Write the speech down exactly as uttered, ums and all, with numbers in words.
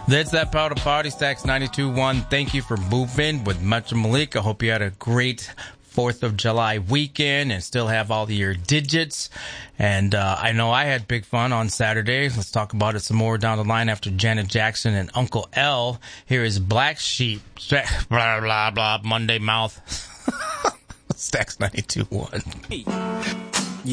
That's that Powder Party, Stacks ninety-two point one. Thank you for moving with Metro Malik. I hope you had a great fourth of July weekend and still have all your digits. And uh, I know I had big fun on Saturday. Let's talk about it some more down the line after Janet Jackson and Uncle L. Here is Black Sheep. Blah, blah, blah. Monday mouth. Stacks ninety-two point one.